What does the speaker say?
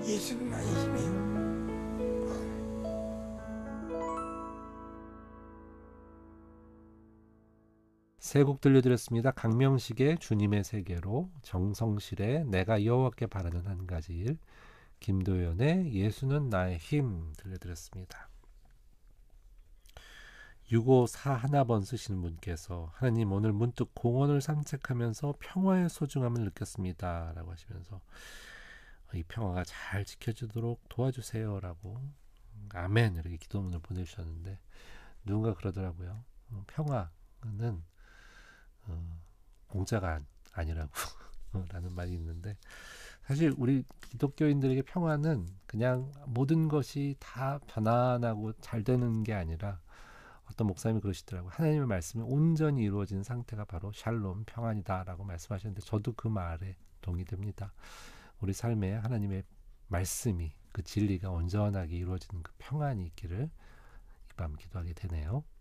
예수는 나의 힘이요. 세 곡 들려드렸습니다. 강명식의 주님의 세계로, 정성실의 내가 여호와께 바라는 한 가지 일, 김도연의 예수는 나의 힘 들려드렸습니다. 6541번 쓰시는 분께서 하나님 오늘 문득 공원을 산책하면서 평화의 소중함을 느꼈습니다 라고 하시면서 이 평화가 잘 지켜지도록 도와주세요 라고 아멘 이렇게 기도문을 보내주셨는데 누군가 그러더라고요. 평화는 공짜가 아니라고 라는 말이 있는데 사실 우리 기독교인들에게 평화는 그냥 모든 것이 다 편안하고 잘 되는 게 아니라 어떤 목사님이 그러시더라고요. 하나님의 말씀이 온전히 이루어진 상태가 바로 샬롬, 평안이다라고 말씀하셨는데 저도 그 말에 동의됩니다. 우리 삶에 하나님의 말씀이 그 진리가 온전하게 이루어지는 그 평안이 있기를 이 밤 기도하게 되네요.